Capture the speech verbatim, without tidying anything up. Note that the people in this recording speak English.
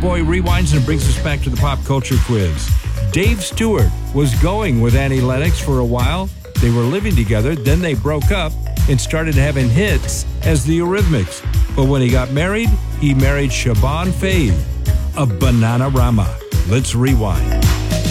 Boy rewinds and brings us back to the pop culture quiz. Dave Stewart was going with Annie Lennox for a while. They were living together, then they broke up and started having hits as the Eurythmics. But when he got married, he married Siobhan Faye of Bananarama. Let's rewind.